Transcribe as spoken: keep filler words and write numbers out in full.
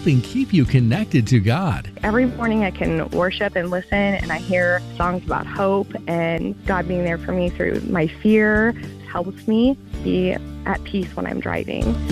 helping keep you connected to God. Every morning I can worship and listen, and I hear songs about hope and God being there for me through my fear. Helps me be at peace when I'm driving.